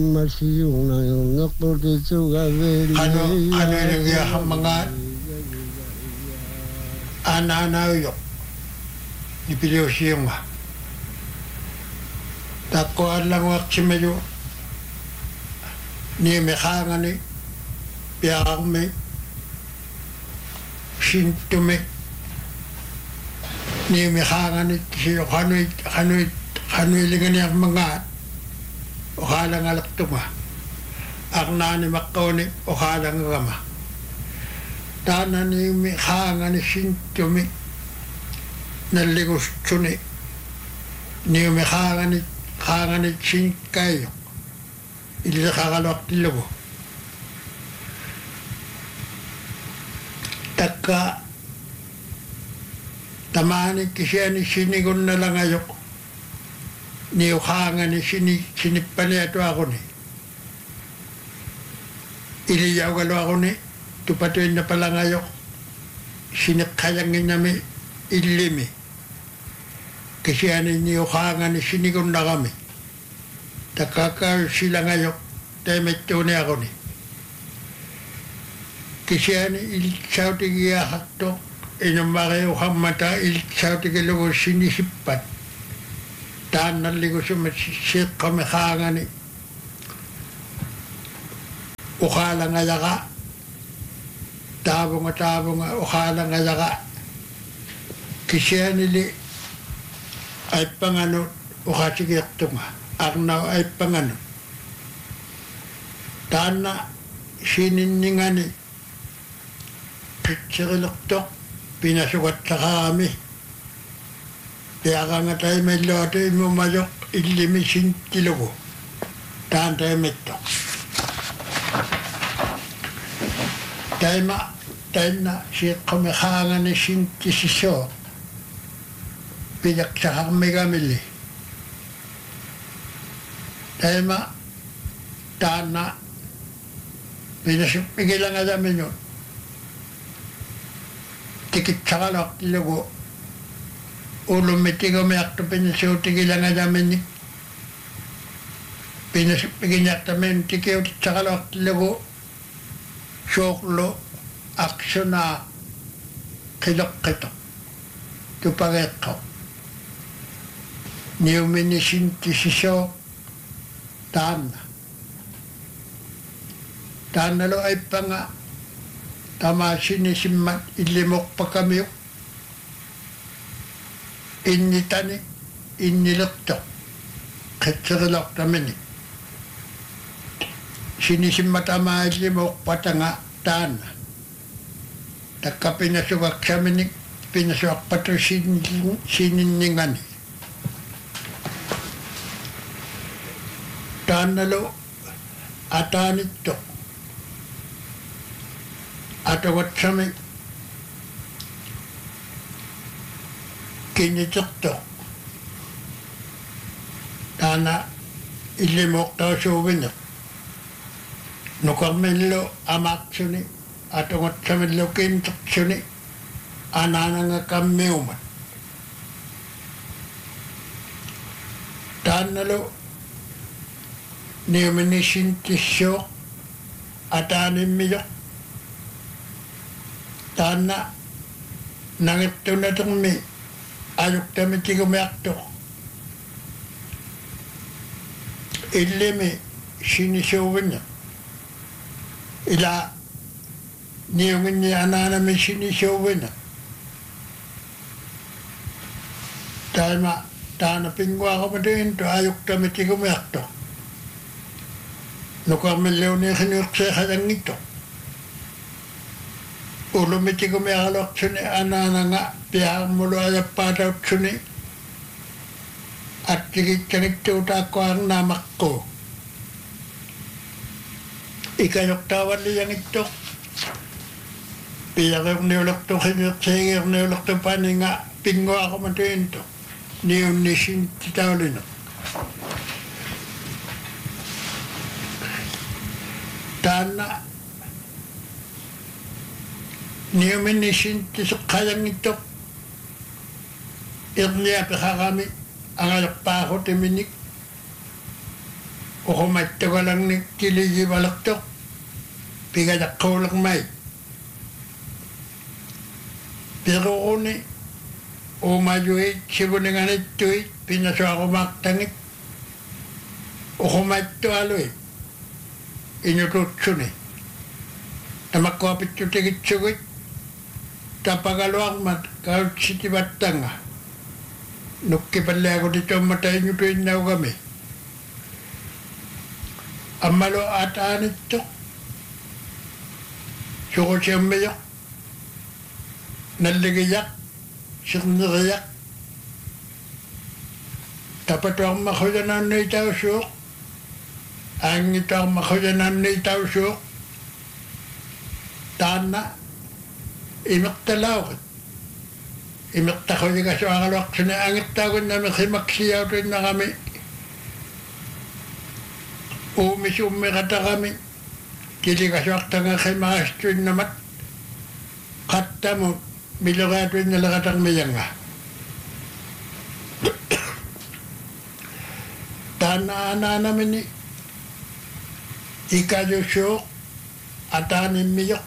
yang mga anak-anak yuk ni pilih siang mah tak ko alang waktu mejo ni mekang ni piang me sintome ni mekang ni si hanui lingan yang mga okalang alak tuma akna ni makau ni okalang rama dana ni mekang ni sintome naligus tuni ni mekang ni sinkayo ili kakalok tilago taka tamani kisya ni sinigon na lang ayok ni ukanga ni sinipani ato ako ni iliyaw galo ako ni tupatuin na palang ayok sinakayangin nami ilimi kisya ni ukanga ni sinigon na kami takaka sila ngayok tayo metyo ni ako ni kisya ni ilitsaw tigiya hakto inyong makayo mata ilitsaw tigilugo sinisipat taan naligo sumasisip kami kanga ni ukala nga yaka tabong ukala nga yaka kisya nili ay pangano ukasigyak tunga arnaw ay pangano taan na sininingani pitsikiloktok pinasukat sa kami kaya ka nga tayo may loto imumayok ilimisin kilugo taan tayo mito tayo na siya kumikanga ni sintisisyo piyak sa kami kamili tayo taan na pinasupigilan nga namin yun tikit sa kalak tilago ulumiti ko mayakto pinasupigilan nga namin pinasupigilan namin tikit sa kalak tilago syoklo aksyon na kilok-kitok tupagekko niyuminisintisisyo taan na lo ay pa nga tama sinisimat ilimok pa kami initani inilokto kitsikilok namin sinisimat tama ilimok pa nga taan taka pinasukak sa minik pinasukak pa to sininingani taan na lo atanit to atawat sami kinitok to tana ilimok to suwin nukamilo amak suni atawat sami lo kinitok suni anana nga kami umat tana lo niyuminisintisyo atanin miyok tana nangito na itong mi ayok tami tigumayakto ilimi sinisuwin niya ila niyungin niya ananami sinisuwin niya tana pingwa ko madayin to ayok tami tigumayakto nukamiliw niya kinuksekayang ito ulumiti ko may alok suni anana nga piyang mulo ayap padaw suni at sigit kanigtuta ko ang namak ko ikayok tawan niyang ito piyang yung niulok to kinuksekayang niulok to pani nga pingo ako matuyin to niyong nisin titawlin tana niyuminisin tisukayang ito irniya kami ang alak pa ako timinik Okomatto lang ni kiliji balaktok. Pigadak kaulang may. Pero kuni, umajuit, sibuninganit tuit, pinaso ako maktangit. Okomatto aloy. Inututsun eh. Namakapit yung tigit-sugit. Tapagaluang mat, kahit sitibatang nga. Nukipali ako dito matayin nyo tuwin na kami. Amalo ataan ito. Suko siyang mayok. Naligayak. Siyang narayak. Dapat ang makuyanan na itaw siyok. Ang ito ang makuyanan na itaw siyok. Tana. Imaktalaw. Imakta ko yung kasawangalwak. Sinaangit tagon namin simaksiyaw rin na kami. Umis-umi kata kami. Kili kaswakta nga kay mga stuin namat. Kata mo, bilogato yung nalakatang mayang nga. Tana-ana namin ni Ikayusyo atanin miyok.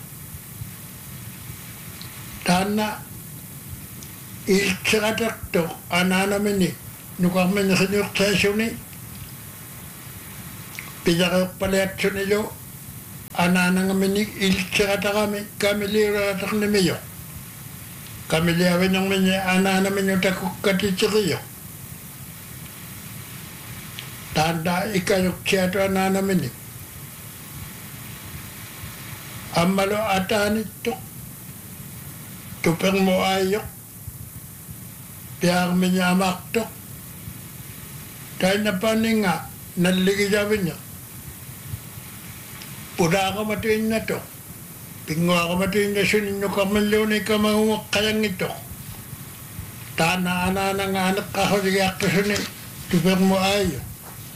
Tana iltsakatakto ana namin ni nukang manakanyok sa ni pinakak palayat siya nilo ana namin ni iltsakata kami liratak ni miyok. Kami liyawin ng mga ana namin yung takukatitsiriyo. Tanda ikayok siya ito ana namin ni amalo atan ito tupang mo ayok piyak minyamak to dahil na paning nga naligidawin niya puda ka matuin na to pingwa ka matuin na sunin nyo kamalyon ay kamahungak kayang ito tana-ana na nga anak ka huliyak ka sunin tupang mo ayok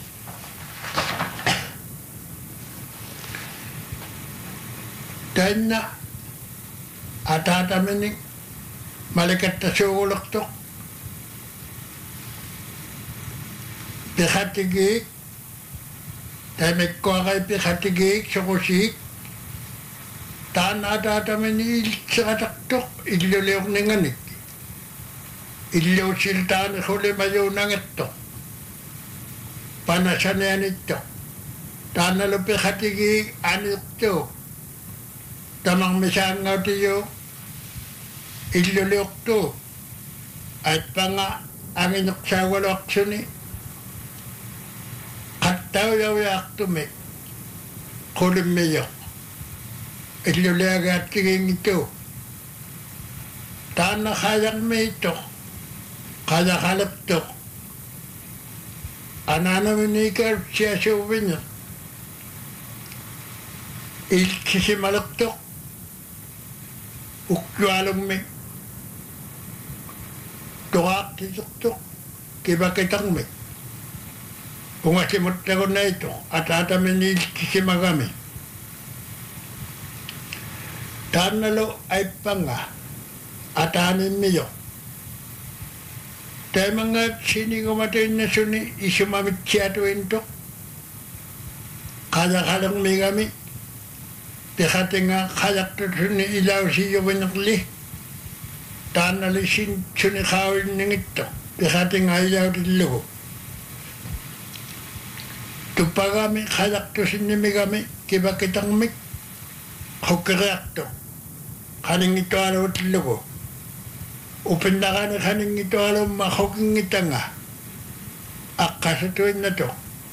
dahil na atatamin ni malikat na sugulok to. Pikatigik. Dahil may kuha kay pikatigik sa kusik. Taan atatamin ni ilsakataktok. Iluliyok ni nganik. Iluw siltaan huli mayo nang ito. Panasan yan ito. Taan nalo pikatigik anit to. Tamang misangaw tiyo, ilulok to. At pa nga, ang inuksawalok suni. Kataw yawayak to me. Kulim mayo. Ilulagat tingin ito. Taan na kayak me ito. Kayak-halap to. Anana minikar siya suwin niya. Ilkisimalok to. Ukyalong me. Tuwak titok-tok. Kiba kitang me. Kung asimot na ko na ito, at atamin ilkisimagami. Tanalo ay panga. Atanin niyo. Tayo mga sinigumatin na suni, isumamit siya tuwin to. Kaya-kalang may kami. Dikati nga kayak to suni ilaw siyo winakli. Tanalisin suni kawin ng ito. Dikati nga ilaw dilo. Tupa kami kayak to sinimi kami. Kiba kitang mik. Hukirak to. Kaning ito alaw dilo. Upinda ka na kaning ito alaw mahuking ita nga. Akasatuin na to.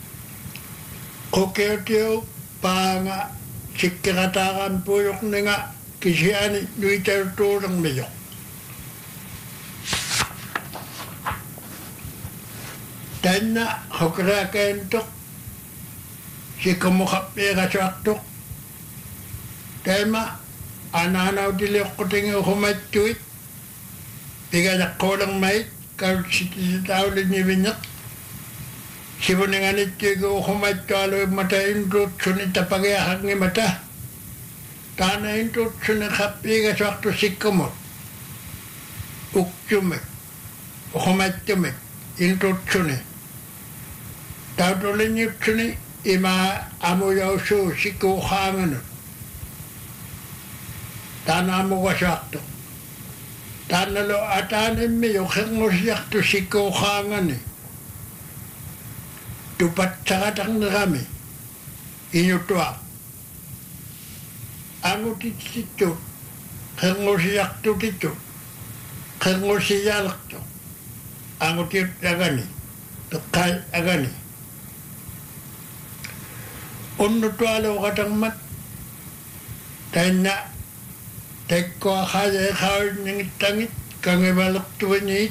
Kukiyo pa nga. Sikiratakan po yung nga kisiyan yung iterturang mayo. Dahil na hukrakain to, si kumukap niya kaswak to. Dahil ma, ananaw dilok ko tingin humattuit, tiganak ko lang may, kahit sitawalin niya binyak. Sibuningan ito humatto alo yung mata yung tutsun itapagayahag ng mata. Tana yung tutsun na kapigas wakto sikumot. Uksumek. Humattumek. Yung tutsun eh. Tawtulin yung tutsun eh. ima amuyausu sikuhangan tanamu wasakto tanalo atanim mi yokhengosyakto sikuhangan tupat sakatang kami inyutwa angutitito khengosyakto tito khengosiyalakto angutit agani tukay agani unno tualo katang mat tanya tekko khaya khaw ning tangit kangebalak tuwani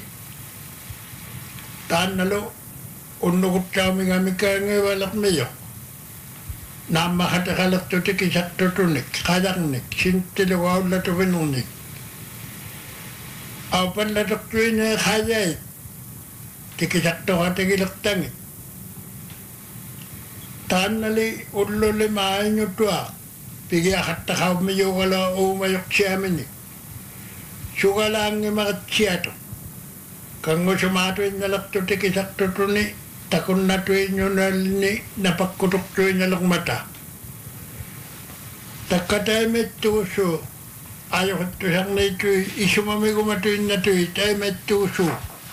tanalo unno kutami kami kangebalak meyo nama khatakalak tutiki saktutunik khadang nik sintilo wawla tuwinunik apan latak tuwini khaya tiki sakto khatigilak tangit tanali ulluli maainyo tua pigi akatta kau miyugala umayok siyamini sugalangi makatsiyato kango sumatuin nalakto tiki sakto tuni takun natuin nyo nalini napakkutuk tuin nalak mata takatay mettuso ayaw hatto sang na ito'y isumamigo matuin na tu'y tay mettuso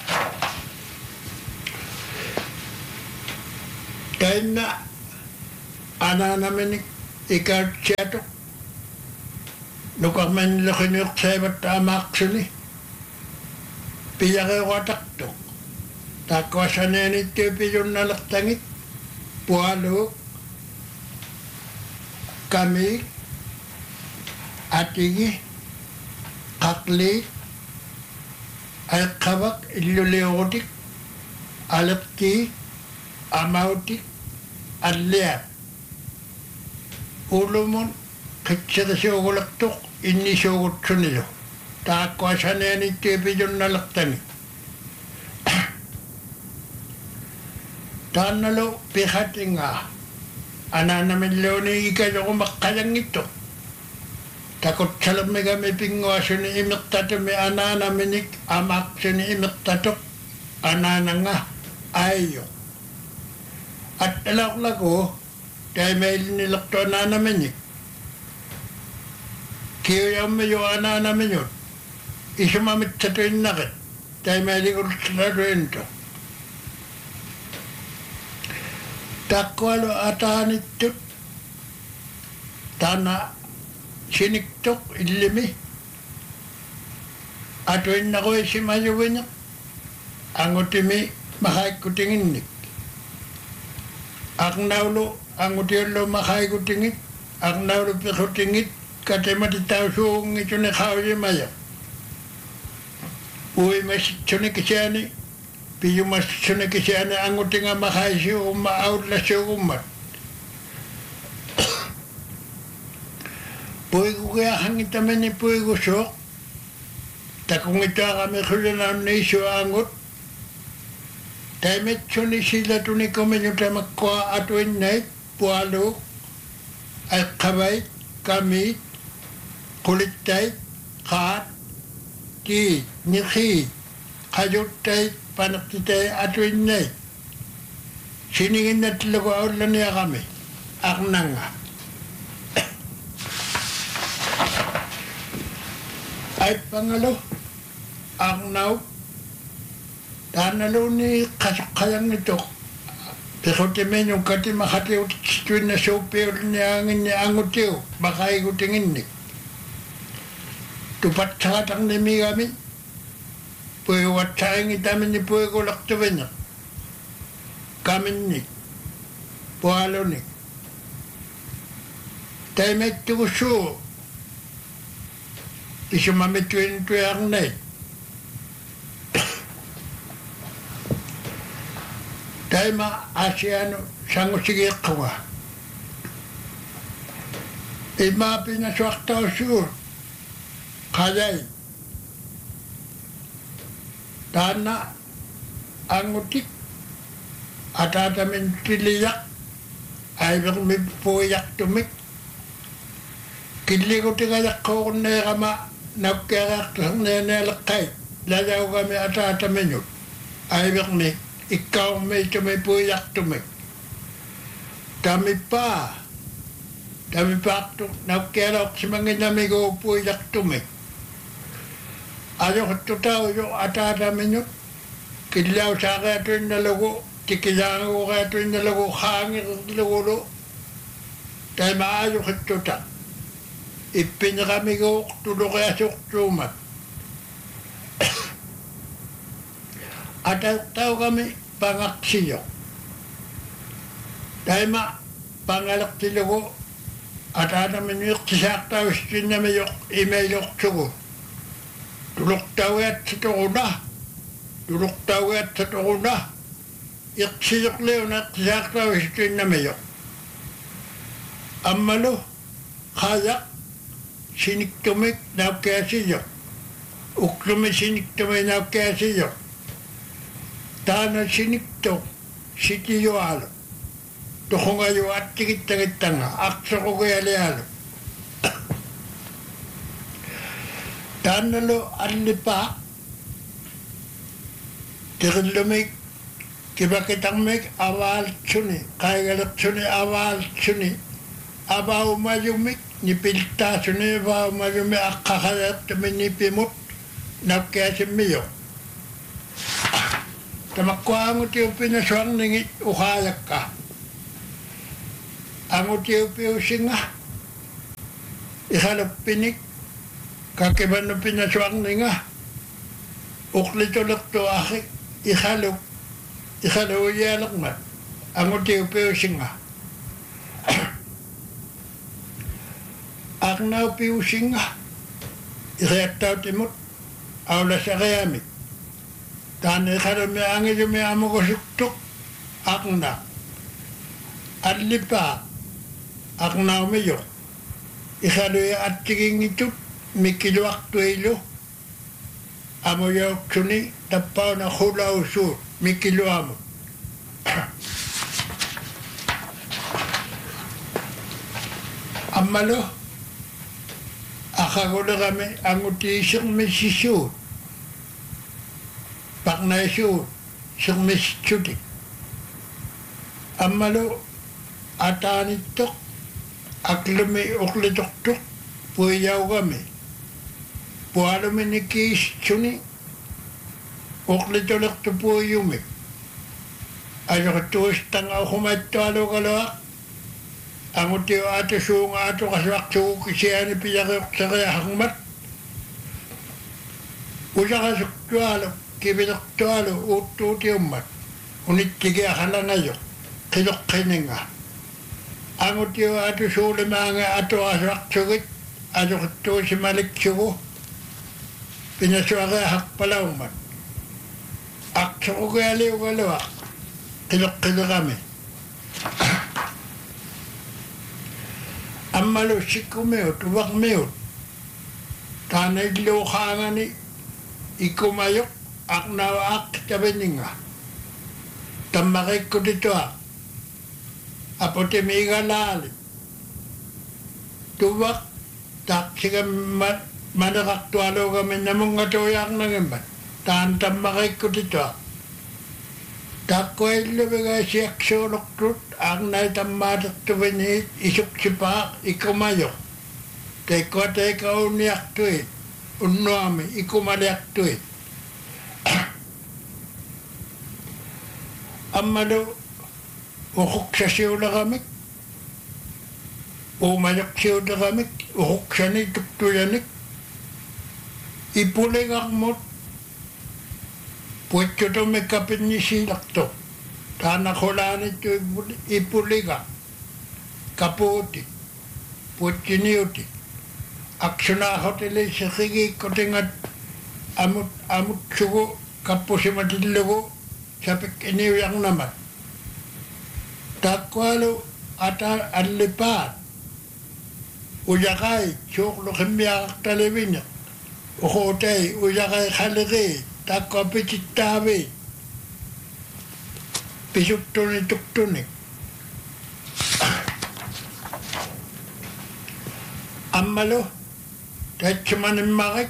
tay na ananamenik ikat siyatok nukakman lakinyok sabat amaksuni piyake wataktok takwasanen ito piyon nalaktangit pualo kami atigi kakli ay kabak iluleotik alapti amautik alliat ulumon kitsada siyogulaktok inni siyogutsunilo taakwasanen ito piyon nalaktangit tanalo pihatinga ananamin leoni ikayoko makayang ito takot salam megami pingwaso ni imiktato me ananaminik amakso ni imiktato anananga ayo at alaklako dahil may nilakto ananaminik kiyayam mayo ananamin yun isumamit sa tuwin nakit dahil may likur sa tuwin to takwalo atahan ito tana siniktok ilimi atuin na ko si mayuwin niya ang utimi makaikutingin nik ang naulo ang utiyolo makaikutingit ang naulo pikutingit katematitaw suong ito na kawin maya uwi masitsuni kisyani piyu masitsuni kisyani ang utinga makaisi umaawd la siya umat puwi ko kaya hangitamin ni puwi ko sok takong ito kami kulinan ni siyo angot tayo metso ni sila tuni kami yung tayo magkuha atuin na pualo ay kabay kami kulit tayo kaat ki niki kayot tayo panak tayo atuin na siningin na talaga awla niya kami aknang nga ay pangalo ang naw tanalo ni kasakayang ito pero timen yung kati makati utituin na sopir niya ang utiyo baka ikutingin ni tupat sa katang nimi kami puwi watsayang itamin ni puwi ko laktuwin niya kami ni puwalo ni tayo may tuguso isumamit tuwin tuyang na tayo ma-asyano sangusigit ko nga ima pinaswaktaw sur kayay tana ang utik at atamin tiliyak ay may puyak tumik kili ko tingayak ko kung nakama nagkarak na nalakay layaw kami at atamin yun ay ni ikaw may puyak tumik Tamipa tu naukerok semangin namigo pui dak tumik. Ayo tutau yo ata minut kilau saga tu nalago tikilang ko tu nalago hangir nalago tay maayo tuta ipinakamigo tulukasok tumat. Ada tahu kami pangaksiyo. Tay ma pangalak tilago ada naman yung kisakta ustin naman yung email ko. Tulok tawet sa tukuna. Tulok tawet sa tukuna. Iksiyok leo na kisakta ustin naman yung. Amalo, kayak, siniktumik na kasiyo. Uklumi siniktumik na kasiyo. Tana sinikto, sitiyo alo. Tukungayo at tikit-tikit-tanga, aksa ko kaya lialo. Tanalo alipa, tikilumik, kibakitamik, awal tsuni, kaigalak tsuni, awal tsuni, abaw mayumik, nipilta tsuni, abaw mayumik, akakalat tumi nipimut, napkasimiyo. Tamakwa mo tiyo pinaswang ningit, uhayak ka. Ang utiyo-piyo singa, ihalap pinik, kakiban ng pinaswang ninga, uklitulok to akik, ihalap uyalak man, ang utiyo-piyo singa. Ang naupiyo singa, ihayataw timot, awla sa kayamit, tani ihalap may angin yung may amo ko suktok, ang na, alipa, ang naumiyo, ihaloy at tiging ito, mikiluak tuelo, amoyaw suni, tapaw na hula usur, mikiluwa mo. Amalo, akagulo kami, ang utisang mesisur, paknaisur, siyang mesisudik. Amalo, atanitok, aklumi uklitok-tok, puyaw kami. Puhalumi ni kis suni, uklitolok to puyumik. Ayo katuos tanga kumat alo kalawak. Ang utiyo ato suunga ato kaswak suku kisiyani piyakok sa kaya hangmat. Usa kasuk tualo, kibitok tualo, utiyo mat. Unit tige akala ngayon, kilok kininga. Ang utiyo ato suli mga ato aswak sugit, ato katuos si malik suku. Pinaswaka hakpalaw mat. Akso ko kaya liw kalawak. Kilok-kilok kami. Ang malusik ko meot, uwak meot. Tanay luka ni ikumayok, ak nawak tabi nga. Tamakik ko dito apote miga lali. Tuwak, tak siya manakaktualo kami na mga tuyak na gamban. Tamakik ko dito Takoy lumiga siyak sulok trut ang naitamatak tuwinit isuk sipak ikumayok. Teko teka uniak tuit. Unuami ikumaliak tuit. Amado ukuk sa siula kamik. Umayok siula kamik. Ukuk sa ni tuktuyanik. Ipuling akmot. Puwet to may kapit ni silak to. Tanak hulanit yung ipuliga. Kaputi. Puwet yuniuti. Aksuna hoteli sa kigi ko tingat amut sugo kapo si matilugo sapik iniyang naman. Takwalo ata alipat. Uyakay, suklo kimbiyak talibinyak. Ukotay, uyakay khaligay. Takwa pitit tabi. Pisuk tuni-tuk-tunik. Amalo, kahit sumanin makik,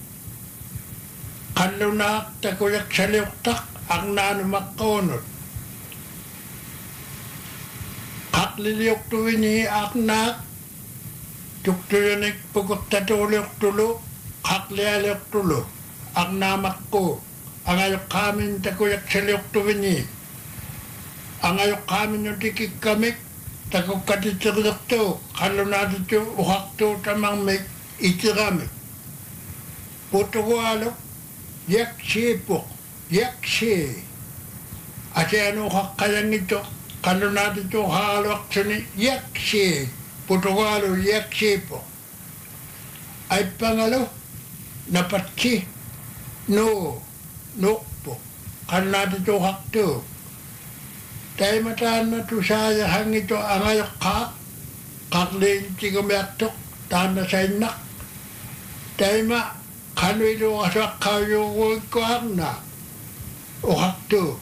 kanlo na takuyak sa liuktak, ang nanumak konot. Kak akliliok tuwini aknak tuktuyonik pagkatatuliok tulo kaklialiok tulo aknamak ko angayok kamin takuyak saliok tuwini angayok kamin yung tikik kamik takuk katitirik to kalau natito uhak to tamang mek itirami puto ko alok yaksi po yaksi ate ano kakayang ito kalau natito halok suni yaksi puto ko alo yaksi po ay pangalo napatsi no po kalau natito hakto tayo mataan na to saya hangito angayok kakling tigamayaktok taan na sa inak tayo ma kano ilo kasak kayo ko na uhakto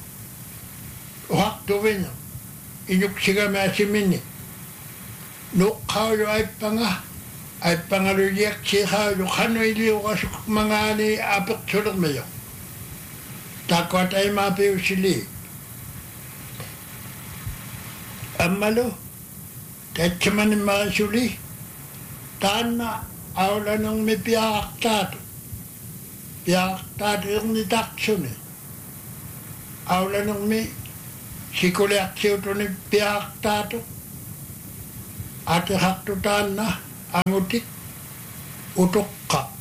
wino inyuk siga masimini no kayo ay pangaluyak si kayo kano ilo kasuk mga ni apik sulok mayo takwa tayo mapiw sili amalo tayo mga suli taan na awla nang may piyaktado yung nitaksun awla nang may sikuliak siyo to ni piyaktado ate hakto taan na ang utok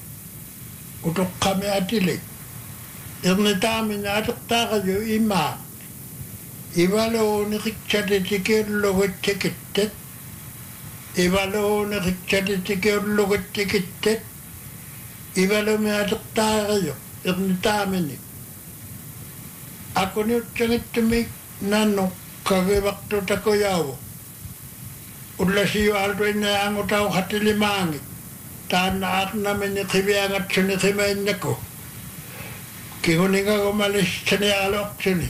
ka may atilig yung nitamin na atok takayo ima Ivalo nikitsade tikir logot tikittet. Ivalo nikitsade tikir logot tikittet. Ivalo me adoktaarayo irnitamini. Ako ni utsangittumik nano kagewakto takoyawo. Ullasiyo aldo ina angutaw hatilimangi. Taan na ak namin ni kibiangat suni kimain nako. Kihuninga kumalis sani alok suni.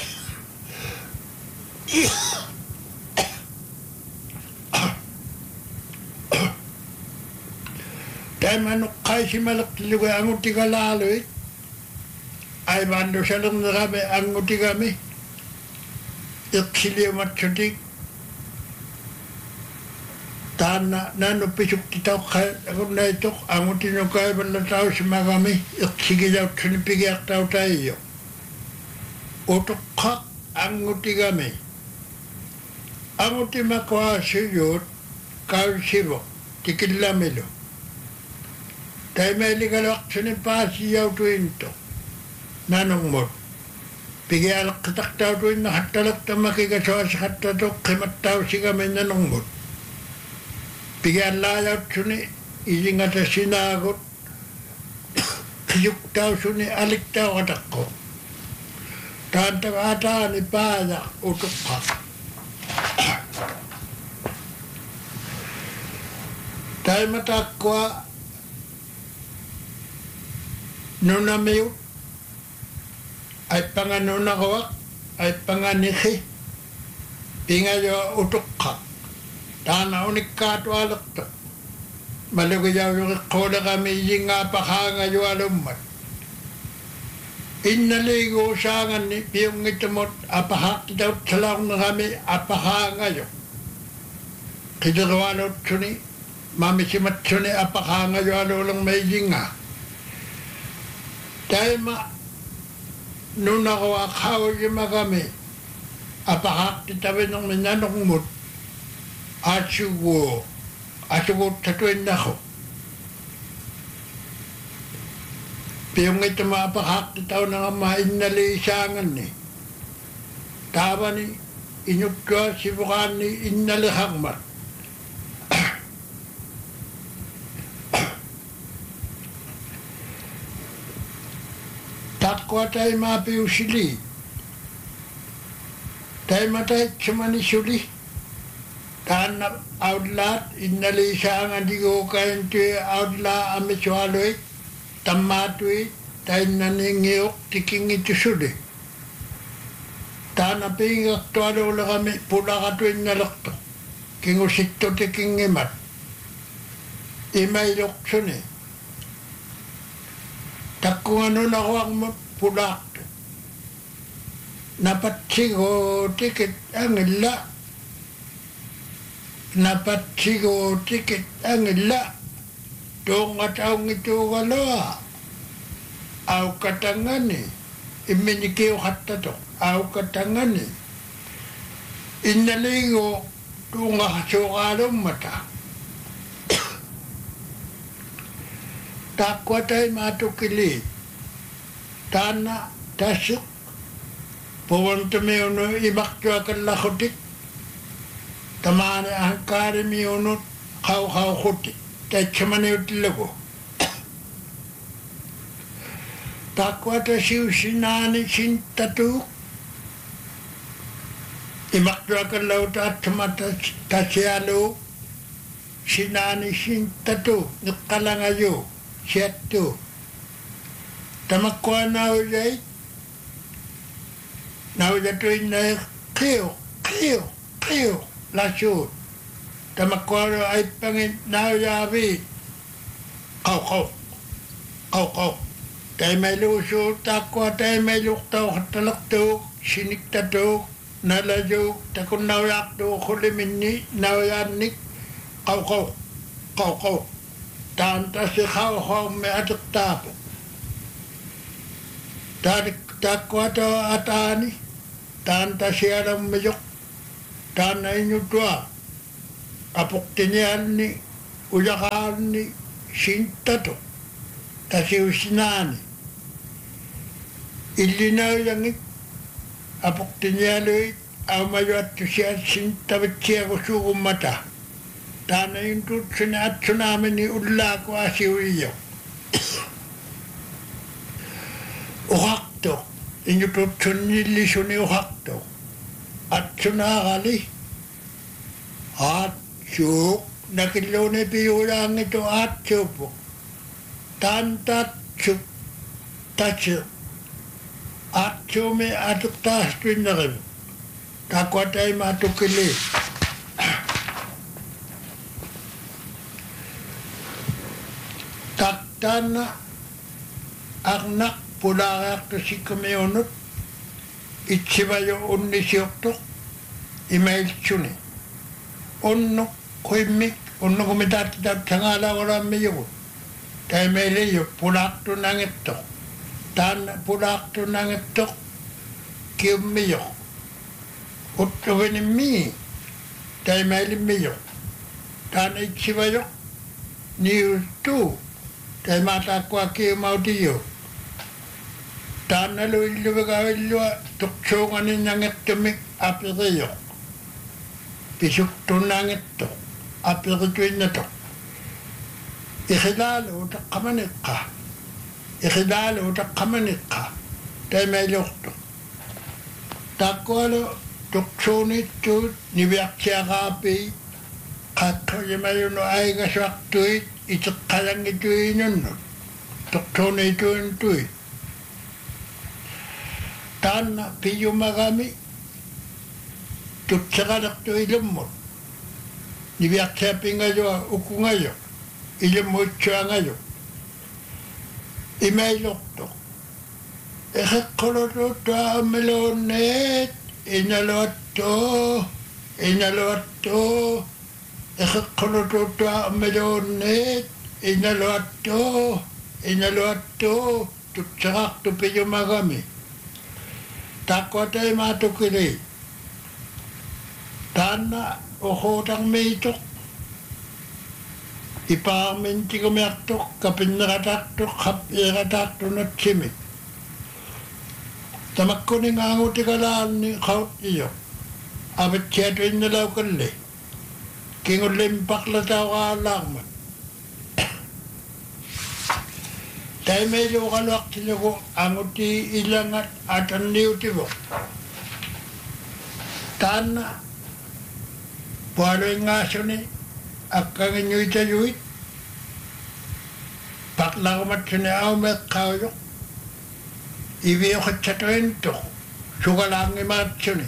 Tayo manok kay si malak tilugoy ang uti ka lalo ay bando siya lang na kami ang uti kami iksili matsutik taan na nanupisok titaw kay ako na itok ang uti nyo kay balatao si mga kami iksigi daw sunipigyak daw tayo utok kak ang uti kami ang uti makwa siyot kau sibo tikilamilo tayo may ligalak sunipasi yaw tuwin to nanong mo pigiyalak katak daw tuwin na hatalak na makikasawa sa katatok kimat daw siya may nanong mo pigiyalayaw suni isingata sinagot kiyuk daw suni alik daw katak ko tantang ataan ipaya utok ka tayo matakwa nuna mayo ay panganuna kawak ay panganiki pingayo utok ka tana unik kato alak to malugayaw yung kola kami yung apakanga yung alumat innaligo sangan ni piyong itamot apahak daw salang na kami apakanga yung kitagawanot suni mami simat suni apakanga yung alulang may jinga tayo ma nuna ko akaw yung kami apahak titabi ng minanong mut asugo tatuin na ko piyong ito mapahak titaw na nga mainalisangan ni taba ni inyutwa si bukan ni inalihangmat takwa tayo mapiw sili tayo matay sumani suli taan na outlat inalisangan di ko kain tuyo outla amiswaloy tamatoy tayo naningiyok tiking ito suli taan na pingak tuwalo la kami pula ka tuwing nalakto kingusito tiking imat imaylok suni takung ano na ko ang pulak napatsigo tikit ang ila napatsigo tiket angila tonga taong ito galoa au katangani iminikeo hatta to au katangani innalingo tunga hasogalong mata takwatay matukili tana tasuk pawantame uno imaktua kalakotik tamane ahkare mi uno kau kotik tachamane utilago takwata siusinani sintatu imaktua kalauta atmata tasyalo sinani sintatu nikalangayo siyatu tamakwa naujay naujatoy na kiyo lasyo tamakwa ay pangin naujabi kau tay may luso takwa tay may luktaw katalakto siniktato nalajo takun naujak-to kuliminni naujanik kau tanta si kau me atuk tapo takwa to atani tanta si alam mejok tana inyo tua apok tinyan ni ujakan ni sintato kasi usinani ilinaw langit apok tinyan ni amayo at siya sintabit siya kusukong mata tana yung tutsun at tsunami ni ula ko asiwiyo uhakto inyo tutsun niliso ni uhakto at tsunakali at syuk nakilo ni piyulang ito at syupo tantat syuk tatsyuk at syumi atuk tas tuin na rin kakwatay matukili taktana aknak pulakak to si kumiyonot itsibayo unni siyoktok imail tsuni unno kuimik unno kumitatitat sangala waram miyo tay meleyo pulak to nangitok tan pulak to nangitok kiyum miyo utto mi tay mele miyo tan itsibayo niyo tu tay mata kwa kiyum audiyo tana lo illuwa tukchongani nangettumik apiriyo pisuk tunangitto apirituinnato ikhilalo taqamanikka taimailorto takwalo tukchonittu niviaqsiaqaapi qaqqayimayuno aigasaqtuit itiqqalangituinunnu tukchonituintuit tana piyumagami tutsakalakto ilumot nibiaksapingayo ukungayo ilumutsuangayo imailokto ekhekkoloto amelonet inalotto ekhekkoloto amelonet inalotto tutsakakto piyumagami takwatay matukili tana ohotang meitok ipaminti kumiaktok kapinakataktok kapirakataktok na tsimik tamakkuning angutikalaan ni kaut iyo abit siyatuin nalaw kali kingulimpak lataw kalangman tay may lukalwak sila anguti ilangat at ang niutibo tana pualo yung ngaso ni akang inyuit ayuit paklakumat sini aumek kauyok ibiyo katsatuin to sugalang imat sini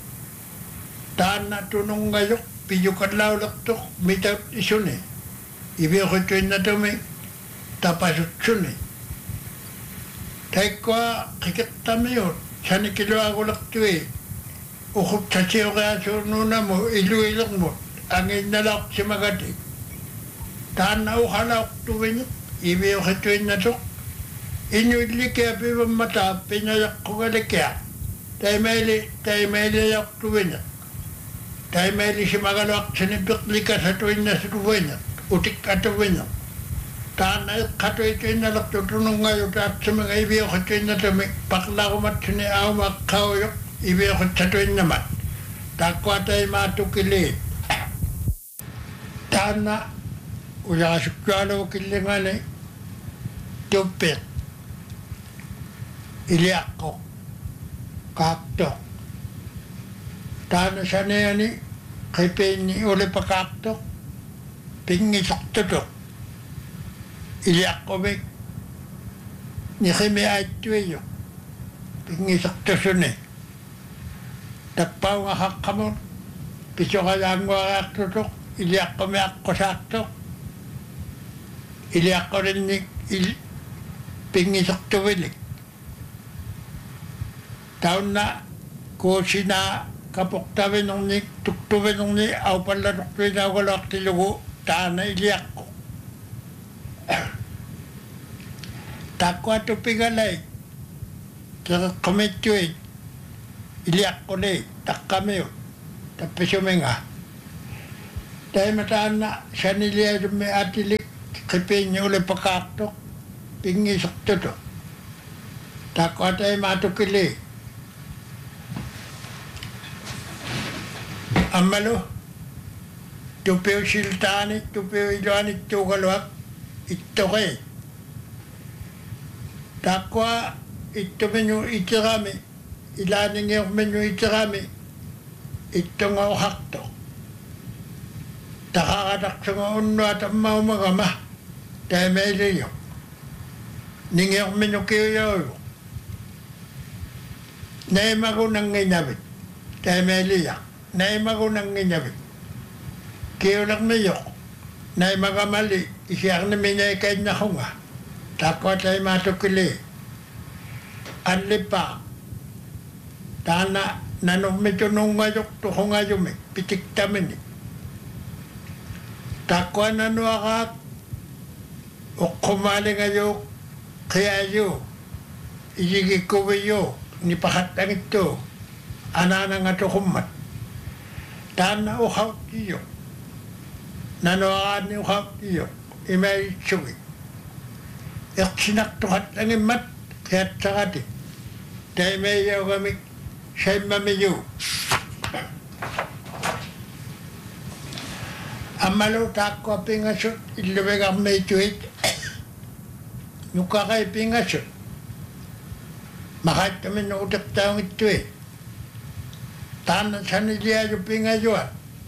tana tunong ngayok piyukan laulak to mitaw iso ni ibiyo katsatuin na tumi tapasut suni taikwa kikitamiyo sani kilo ako laktuwi ukhup tasiyo kaya sununa mo ilu ilak mo angin nalak si magati. Tana uhalak tuwing ibi ukituin na tok. Inuidli kaya piwa mata pinayak ko kaya. Tay maili yak tuwing. Tay maili si magalak sinipikli ka sa tuwing na sa tuwing. Utik ka tuwing. Tana katoy tuwing na lak tutunong ngayon at sa mga ibi ukituin na tumi. Pakla ko mat sini aw makawayok ibi ukit sa tuwing naman. Takwa tay matukili. Tana uya sukyalo kilingane tupit iliako kakto tana sanayani kipini uli pa kakto pingi sakto iliako me ni kime aituyo pingi sakto sune takpaw nga hakamon piso kalang nga kakto iliako me ako sakto iliako rin ni pingisok tuwilik. Taon na ko sina kapoktawin nung ni tuktuwin nung ni aw pala tuktuwin na walak tilugo taan na iliak ko. Takwa to pigalay kaya kometyoy iliak ko na tak kami tapos suminga. Dahil mataan na siya niliya may atilik kipin niya ulit pakaktok, pingisok to. Takwa tayo matukili. Amalo, tupiw siltanit, tupiw ilanit tukalwak, ito kay. Takwa, ito menyo itirami, ilaning yung menyo itirami, ito nga uhakto. Takakatak sa nga uno at ang mga magama. Dahil may liyo. Ningyok minukiyo. Naima ko nang nginabit. Dahil may liya. Naima ko nang nginabit. Kiyo lang niyo. Naima ka mali. Isiyak na minayakay na ko nga. Takwa tayo matukili. Anli pa. Tana nanong medyo nung ngayok to ko ngayon may. Pitik tamin. Takwa na nuwakak. O kumali ngayon, kaya yun, isigig ko yun, nipahat ang ito, anana nga ito kumat. Tana uhaw tiyo, nanoaan ni uhaw tiyo, imay sugi. Yak sinaktuhat ang imat, kaya't sakati. Dahil may yaw kami, siya'y mamiyo. Amalo takwa pingasot, ilubig ang may tuwit, nuka kay pingasot. Makait kami na utak taong ito eh. Tana sa niliya yung pingasot.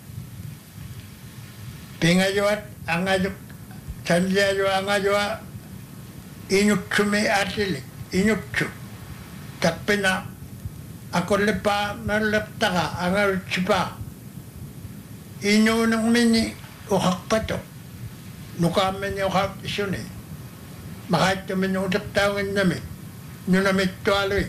Pingasot, ang ayok, sa niliya yung ang ayok, inutsu may atilik, inutsu. Takpi na, ako lipa, nalapta ka, ang ayok sipa. Inunang mini, uhak pa to. Nukaman yung uhak iso ni. Makait kami nung utak tawin namin. Nung namin ito aloy.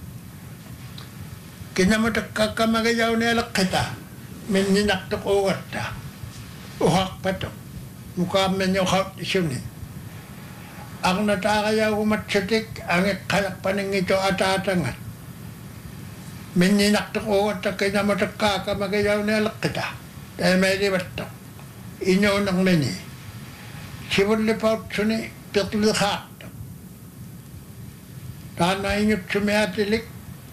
Kinamutak kakamagayaw na alak kita. Min ninaktok uwat ta. Uhak pa to. Nukaman yung uhak iso ni. Ang natakayaw umatsatik, ang ikalak pa ng ito atatangan. Min ninaktok uwat ta kinamutak kakamagayaw na alak kita. Dahil may libat to. Inyo ng meni. Sibon lipaut suni, pitlihat. Tana inyo sumiyatilik.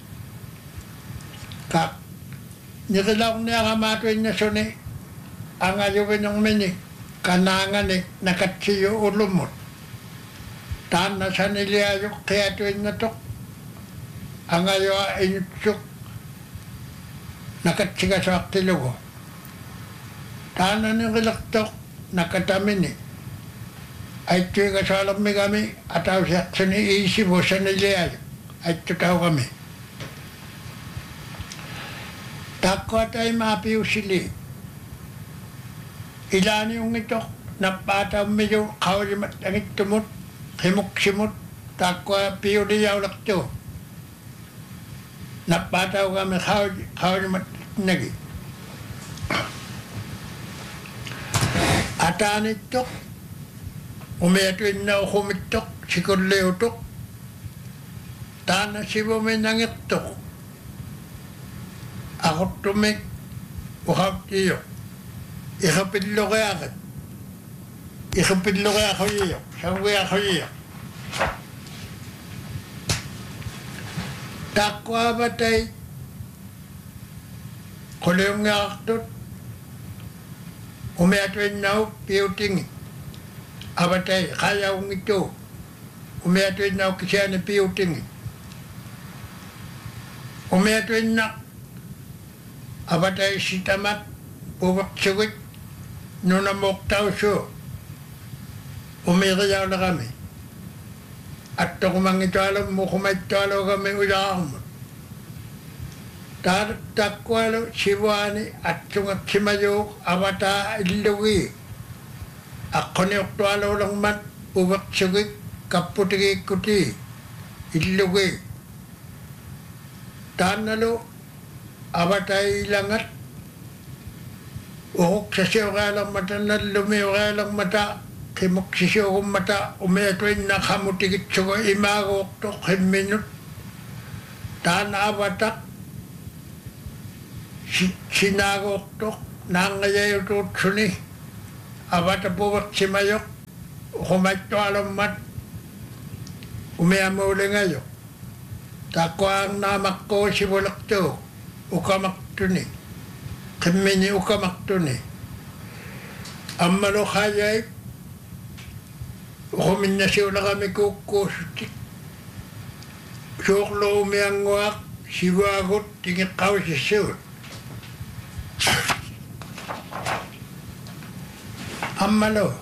Kak. Nikilaw niya kamatoy na suni. Ang ayawin ng meni. Kanangan ni nakatsiyo ulumot. Tana sa niliyayok kaya tuwin na to. Ang ayawa inyo tsuk. Nakatsiga sa aktilugo. Tana ng kilaktok, nakatamin eh. Ay tuwi ka sa alam kami, ataw siya sa niisip o sa niliyay. Ay tutaw kami. Takwa tayo mapiw sili. Ilan yung ito, napataw medyo kawalimat ang itumot, himok-simot, takwa piyo liyaw lakto. Napataw kami kawalimat nagi. atani tok umeatu inna uhumitok sikuleu tok tana sibo menangit tok akot tumek uhap iyo ikapidlo kaya akat ikapidlo kaya ako iyo sangwe ako iyo takwa batay kuleong ngaktot umeatu inna piuting abatay kaya ito umeatu inna kisya ni piuting umeatu inna abatay sitamat ubak sugut nuna moktaw siyo umirayaw na kami at kumangito alam mo kumaito alam kami ulang mo takwalo siwani at sungat simayok abata iluwi ako ni oktualo lang mat ubak sugut kaputigi kuti iluwi tanalo abatay ilangat uhok sa siyo kalang mata nalumiyo kalang mata kimok sa siyo kong mata umetuin na kamutigit sugo imagok to 10 minut tan abatak sinagok to nangayayo to suni abata buwak simayok kumaito alam mat umiyamo uli ngayo takwa ang namak ko si bulak to ukamak to ni kamini ukamak to ni ang malukayay ukamin na siya na kami kukusutik suklo umiyangwak siwagot tingit kaw si siya ang malo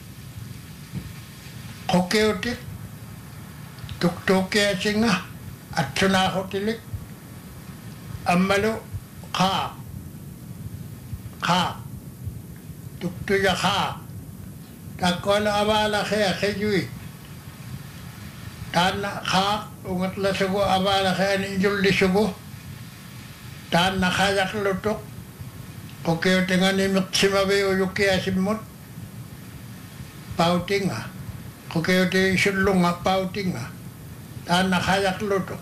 kukiutik tuktuki asinga at sunakotilik amalo ka tuktuya ka takwala abala kaya kayuy tana ka ungat la sugo abala kaya ninjul di sugo tana kayak lutok kokeo tengan ni maksimabe uyuki asimot pautinga kokeo te isulunga pautinga tana kayak lutok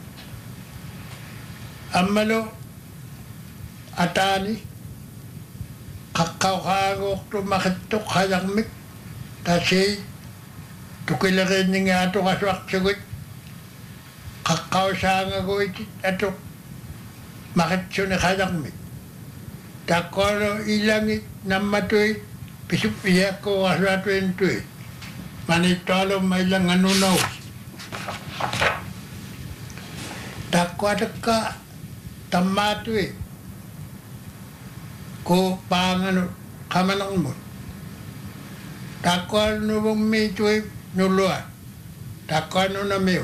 amalo atani kakao kagok tu makitok kayak mik kasi tukilakin nga ato kaswak sugut kakao sanga ko iti ato makitso na kayak mik takolo ilangit namatoy pisupiyak ko kaswat wentoy manitalo may lang anunaw takwa ka tamatoy ko pangano kamanang mo takwa nubong mitoy nuluan takwa no na miyo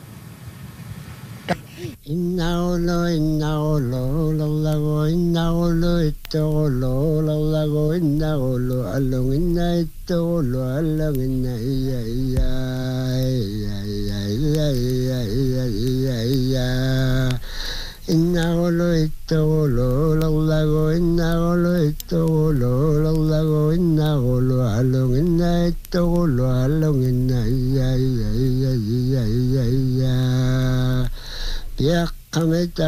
Inaulo, lalago, itolo, lalago, along ina itolo, along ina Inaulo, itolo, lalago, itolo, lalago, along ina itolo, along ina Yak kamita